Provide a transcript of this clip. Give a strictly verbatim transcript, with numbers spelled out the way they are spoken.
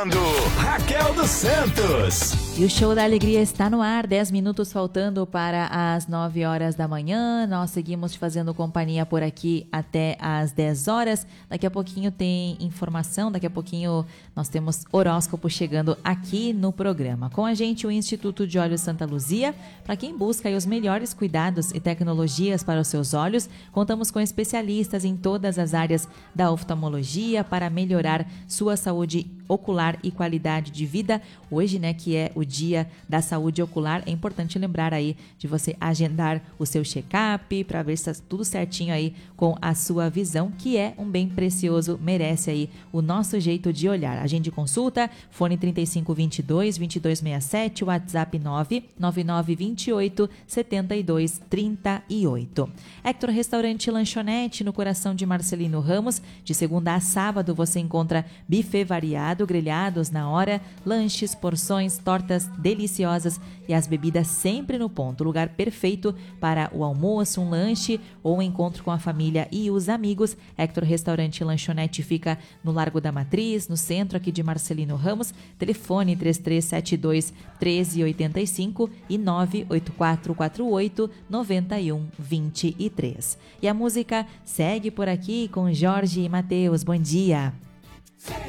Raquel dos Santos. E o Show da Alegria está no ar, dez minutos faltando para as nove horas da manhã. Nós seguimos te fazendo companhia por aqui até as dez horas. Daqui a pouquinho tem informação, daqui a pouquinho nós temos horóscopo chegando aqui no programa. Com a gente o Instituto de Olhos Santa Luzia, para quem busca aí os melhores cuidados e tecnologias para os seus olhos. Contamos com especialistas em todas as áreas da oftalmologia para melhorar sua saúde ocular e qualidade de vida. Hoje, né, que é o dia da saúde ocular, é importante lembrar aí de você agendar o seu check-up para ver se está tudo certinho aí com a sua visão, que é um bem precioso, merece aí o nosso jeito de olhar. Agende consulta, fone trinta e cinco, vinte e dois, vinte e dois sessenta e sete, WhatsApp nove nove nove, vinte e oito, setenta e dois, trinta e oito. Hector Restaurante e Lanchonete, no coração de Marcelino Ramos. De segunda a sábado você encontra buffet variado, grelhados na hora, lanches, porções, tortas deliciosas e as bebidas sempre no ponto. Lugar perfeito para o almoço, um lanche ou um encontro com a família e os amigos. Hector Restaurante e Lanchonete fica no Largo da Matriz, no centro aqui de Marcelino Ramos. Telefone três três sete dois, um três oito cinco e nove oito quatro quatro oito, nove um dois três. E a música segue por aqui com Jorge e Mateus. Bom dia!